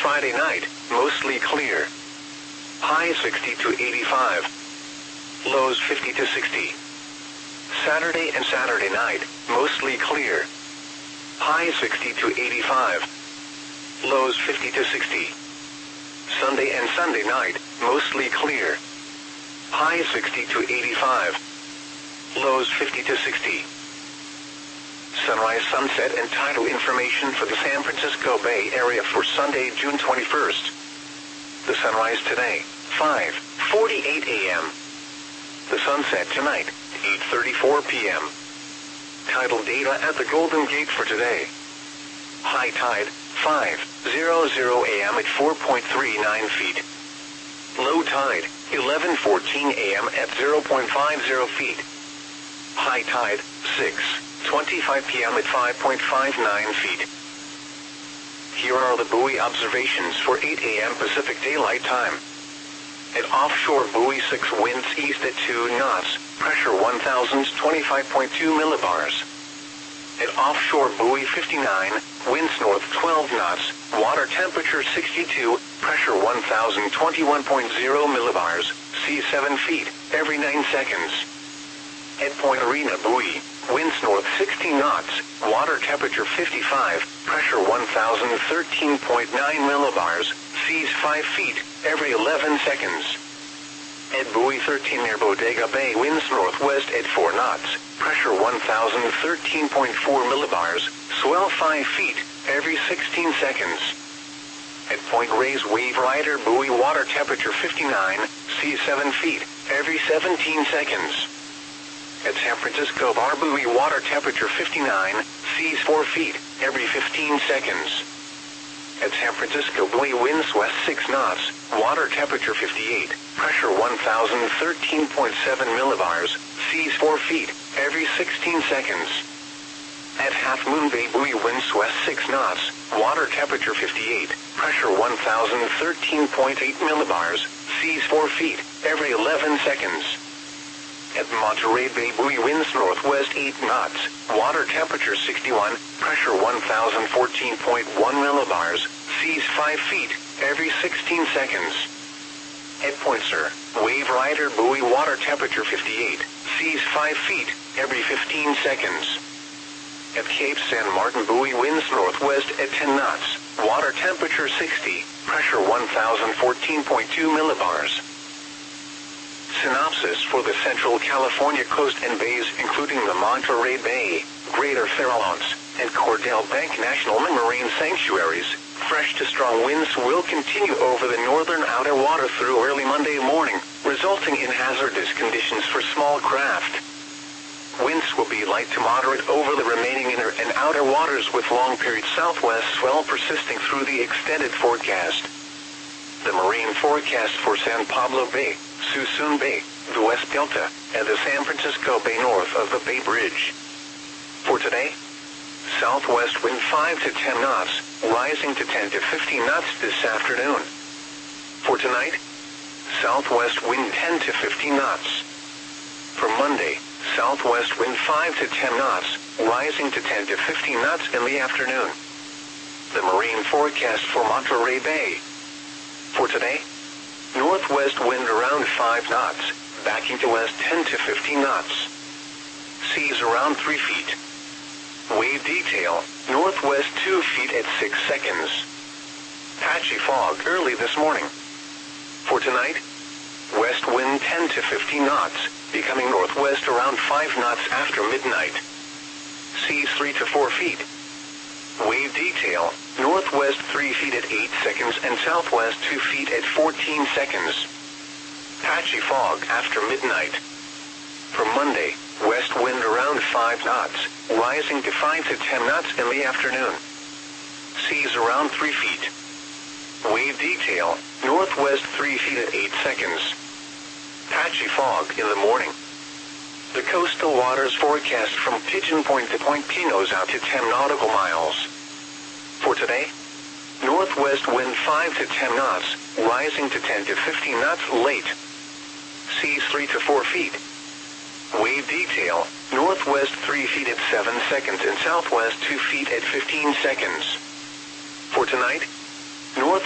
Friday night, mostly clear. High 60 to 85. Lows 50 to 60. Saturday and Saturday night, mostly clear. High 60 to 85. Lows 50 to 60. Sunday and Sunday night, mostly clear. High 60 to 85. Lows 50 to 60. Sunrise, sunset, and tidal information for the San Francisco Bay Area for Sunday, June 21st. The sunrise today, 5:48 a.m. The sunset tonight, 8:34 p.m. Tidal data at the Golden Gate for today. High tide, 5:00 a.m. at 4.39 feet. Low tide, 11:14 a.m. at 0.50 feet. High tide, 6:25 p.m. at 5.59 feet. Here are the buoy observations for 8 a.m. Pacific Daylight Time. At offshore buoy 6, winds east at 2 knots, pressure 1,025.2 millibars. At offshore buoy 59, winds north 12 knots, water temperature 62, pressure 1,021.0 millibars, sea 7 feet, every 9 seconds. At Point Arena buoy, winds north 60 knots, water temperature 55, pressure 1,013.9 millibars, seas 5 feet, every 11 seconds. At buoy 13 near Bodega Bay, winds northwest at 4 knots, pressure 1,013.4 millibars, swell 5 feet, every 16 seconds. At Point Reyes Wave Rider buoy, water temperature 59, sea 7 feet, every 17 seconds. At San Francisco Bar buoy, water temperature 59, seas 4 feet, every 15 seconds. At San Francisco buoy, winds west 6 knots, water temperature 58, pressure 1,013.7 millibars, seas 4 feet, every 16 seconds. At Half Moon Bay buoy, winds west 6 knots, water temperature 58, pressure 1,013.8 millibars, seas 4 feet, every 11 seconds. At Monterey Bay buoy, winds northwest 8 knots, water temperature 61, pressure 1,014.1 millibars, seas 5 feet, every 16 seconds. At Point Sur, Wave Rider buoy, water temperature 58, seas 5 feet, every 15 seconds. At Cape San Martin buoy, winds northwest at 10 knots, water temperature 60, pressure 1,014.2 millibars. Synopsis for the Central California coast and bays, including the Monterey Bay, Greater Farallones, and Cordell Bank National Marine Sanctuaries. Fresh to strong winds will continue over the northern outer water through early Monday morning, resulting in hazardous conditions for small craft. Winds will be light to moderate over the remaining inner and outer waters, with long-period southwest swell persisting through the extended forecast. The marine forecast for San Pablo Bay, Suisun Bay, the West Delta, and the San Francisco Bay north of the Bay Bridge. For today, southwest wind 5 to 10 knots, rising to 10 to 15 knots this afternoon. For tonight, southwest wind 10 to 15 knots. For Monday, southwest wind 5 to 10 knots, rising to 10 to 15 knots in the afternoon. The marine forecast for Monterey Bay. For today, northwest wind around 5 knots, backing to west 10 to 15 knots. Seas around 3 feet. Wave detail, northwest 2 feet at 6 seconds. Patchy fog early this morning. For tonight, west wind 10 to 15 knots, becoming northwest around 5 knots after midnight. Seas 3 to 4 feet. Wave detail, northwest 3 feet at 8 seconds and southwest 2 feet at 14 seconds. Patchy fog after midnight. For Monday, west wind around 5 knots, rising to 5 to 10 knots in the afternoon. Seas around 3 feet. Wave detail, northwest 3 feet at 8 seconds. Patchy fog in the morning. The coastal waters forecast from Pigeon Point to Point Pinos out to 10 nautical miles. For today, northwest wind 5 to 10 knots, rising to 10 to 15 knots late. Seas 3 to 4 feet. Wave detail, northwest 3 feet at 7 seconds and southwest 2 feet at 15 seconds. For tonight, north